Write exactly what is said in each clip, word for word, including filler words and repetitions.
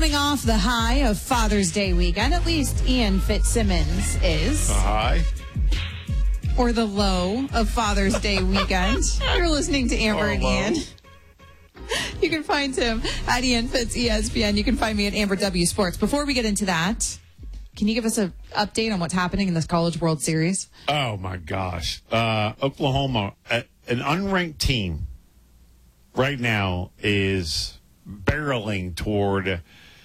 coming off the high of Father's Day weekend. At least Ian Fitzsimmons is. Uh, hi. Or the low of Father's Day weekend. You're listening to Amber Or and low. Ian. You can find him at Ian Fitz E S P N. You can find me at Amber W Sports. Before we get into that, can you give us an update on what's happening in this College World Series? Oh, my gosh. Uh, Oklahoma, uh, an unranked team right now is barreling toward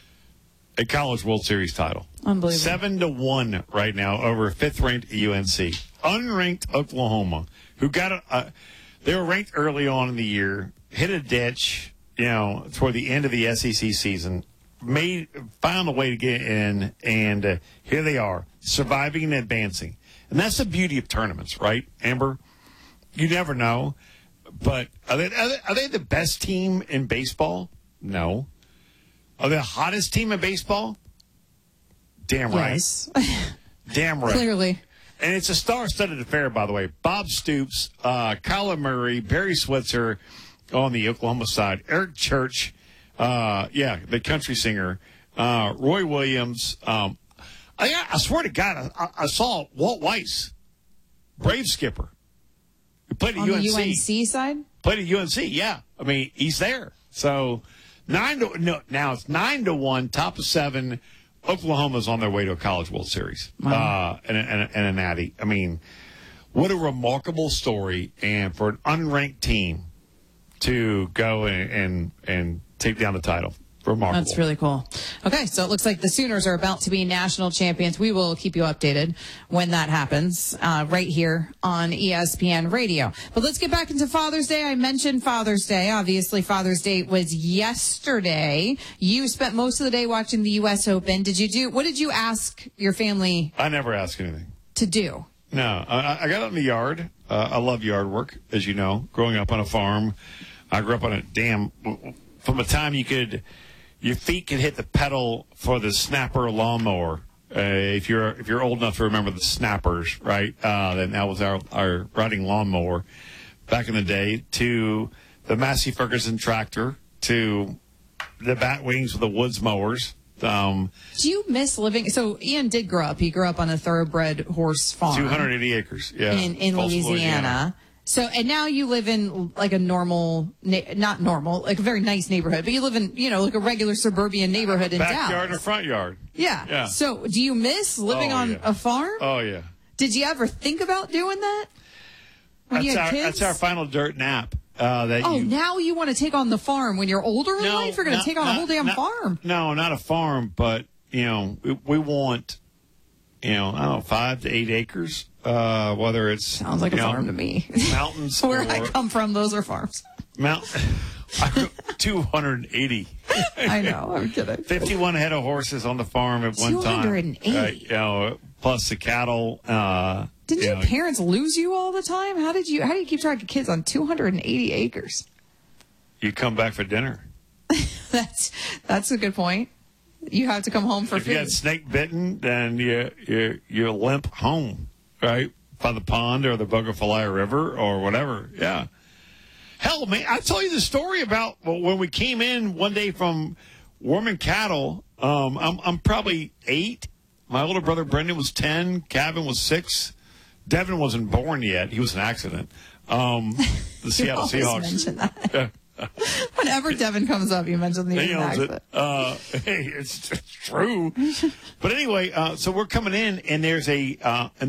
a College World Series title. Unbelievable. Seven to one right now over fifth-ranked U N C. Unranked Oklahoma, who got a, uh, they were ranked early on in the year, hit a ditch, you know, toward the end of the S E C season, made found a way to get in, and uh, here they are, surviving and advancing. And that's the beauty of tournaments, right, Amber? You never know. But are they, are they, are they the best team in baseball? No. Are they the hottest team in baseball? Damn right. Yes. Damn right. Clearly. And it's a star-studded affair, by the way. Bob Stoops, uh, Kyler Murray, Barry Switzer on the Oklahoma side, Eric Church, uh, yeah, the country singer, uh, Roy Williams. Um, I, I swear to God, I, I saw Walt Weiss, Brave skipper, who played at On U N C. the U N C side? Played at U N C, yeah. I mean, he's there. So nine to no, now it's nine to one, top of seven. Oklahoma's on their way to a College World Series, Wow. uh, and, a, and, a, and a natty. I mean, what a remarkable story, and for an unranked team to go and and, and take down the title. Remarkable. That's really cool. Okay, so it looks like the Sooners are about to be national champions. We will keep you updated when that happens, uh, right here on E S P N Radio. But let's get back into Father's Day. I mentioned Father's Day. Obviously, Father's Day was yesterday. You spent most of the day watching the U S Open. Did you do, what did you ask your family I never ask anything. to do? No, I, I got out in the yard. Uh, I love yard work, as you know. Growing up on a farm, I grew up on a damn. From the time you could, your feet could hit the pedal for the snapper lawnmower. Uh, if you're if you're old enough to remember the snappers, right? Uh, then that was our our riding lawnmower back in the day. To the Massey Ferguson tractor, to the bat wings with the woods mowers. Um, Do you miss living? So Ian did grow up. He grew up on a thoroughbred horse farm. two hundred eighty acres, yeah, in, in Folsom, Louisiana. Louisiana. So, and now you live in like a normal, na- not normal, like a very nice neighborhood, but you live in, you know, like a regular suburban neighborhood in Backyard Dallas. or front yard. Yeah. Yeah. So, do you miss living Oh, on yeah. a farm? Oh, yeah. Did you ever think about doing that when That's you had our, kids? that's our final dirt nap. Uh, that Oh, you, now you want to take on the farm when you're older in No, life? You're going to not- take on a not- whole damn not- farm. No, not a farm, but, you know, we, we want, you know, I don't know, five to eight acres, uh, whether it's. Sounds like a you know, farm to me. Mountains. Where or I come from, those are farms. Mount, two hundred eighty. I know, I'm kidding. fifty-one head of horses on the farm at one time. two hundred eighty. Uh, you know, plus the cattle. Uh, Didn't you your know, parents lose you all the time? How did you? How do you keep track of kids on two hundred eighty acres? You come back for dinner. That's that's a good point. You have to come home for If food. you get snake bitten, then you you you limp home, right, by the pond or the Bogafalaya River or whatever. Yeah. Hell, man, I tell you the story about when we came in one day from warming cattle. Um, I'm I'm probably eight. My older brother Brendan was ten. Gavin was six. Devin wasn't born yet. He was an accident. Um, the You Seattle always Seahawks. mention that. Yeah. Whenever Devin comes up, you mention the He owns accident. it. Uh, hey, it's, it's true. But anyway, uh, so we're coming in, and there's a uh, and